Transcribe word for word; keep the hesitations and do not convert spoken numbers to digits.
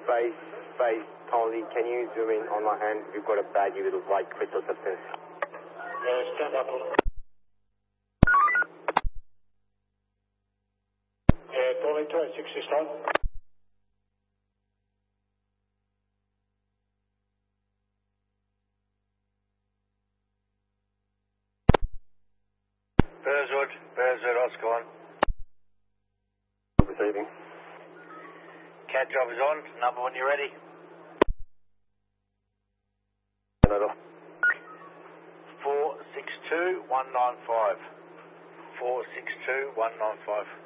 Space, space, Tony, can you zoom in on my hand? We've got a baggy little white crystal substance. Yeah, stand up. Yeah, calling two eight six this time. Burswood, Burswood, Oscar one. Receiving. Cat job is on, number when you're ready. Over. four six two one nine five. four six two one nine five.